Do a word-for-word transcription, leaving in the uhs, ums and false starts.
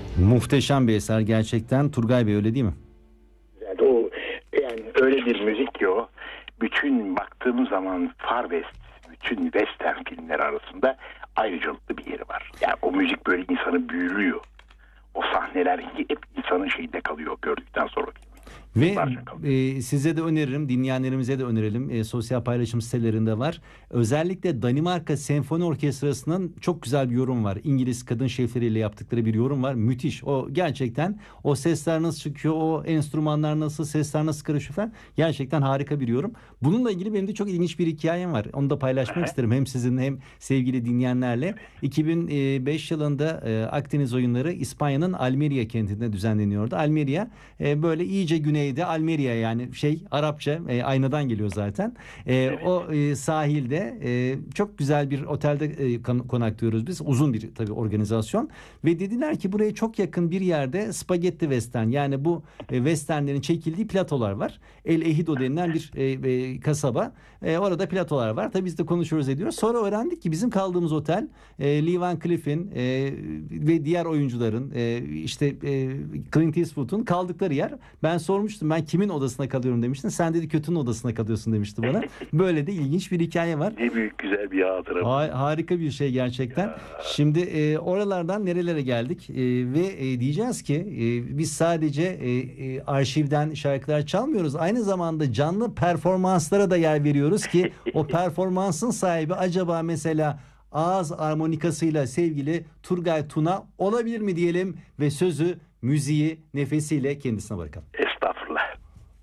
Muhteşem bir eser gerçekten Turgay Bey, öyle değil mi? Yani o, yani öyle bir müzik ki o. Bütün baktığımız zaman Far West, bütün western filmler arasında ayrıcalıklı bir yeri var. Yani o müzik böyle insanı büyülüyor. O sahneler hep insanın şeyinde kalıyor gördükten sonra. Ve e, size de öneririm, dinleyenlerimize de önerelim. E, sosyal paylaşım sitelerinde var. Özellikle Danimarka Senfoni Orkestrası'nın çok güzel bir yorum var. İngiliz kadın şefleriyle yaptıkları bir yorum var. Müthiş. O gerçekten, o sesler nasıl çıkıyor, o enstrümanlar nasıl, sesler nasıl karışıyor falan. Gerçekten harika bir yorum. Bununla ilgili benim de çok ilginç bir hikayem var. Onu da paylaşmak isterim. Hem sizinle hem sevgili dinleyenlerle. iki bin beş yılında e, Akdeniz oyunları İspanya'nın Almeria kentinde düzenleniyordu. Almeria e, böyle iyice güneyde, Almeria yani şey Arapça, e, aynadan geliyor zaten. E, o e, sahilde e, çok güzel bir otelde e, konaklıyoruz biz. Uzun bir tabii organizasyon. Ve dediler ki buraya çok yakın bir yerde spagetti western, yani bu e, westernlerin çekildiği platolar var. El Ejido denilen bir e, e, kasaba. E, orada platolar var. Tabii biz de konuşuyoruz, ediyoruz. Sonra öğrendik ki bizim kaldığımız otel e, Lee Van Cleef'in e, ve diğer oyuncuların e, işte e, Clint Eastwood'un kaldıkları yer. Ben sormuştum, ben kimin odasına kalıyorum demiştin. Sen dedi kötünün odasına kalıyorsun demişti bana. Böyle de ilginç bir hikaye var. Ne büyük güzel bir hatıra. Ha, harika bir şey gerçekten. Ya. Şimdi e, oralardan nerelere geldik e, ve e, diyeceğiz ki e, biz sadece e, e, arşivden şarkılar çalmıyoruz. Aynı zamanda canlı performanslara da yer veriyoruz ki o performansın sahibi acaba mesela ağız armonikasıyla sevgili Turgay Tuna olabilir mi diyelim ve sözü, müziği, nefesiyle kendisine bırakalım.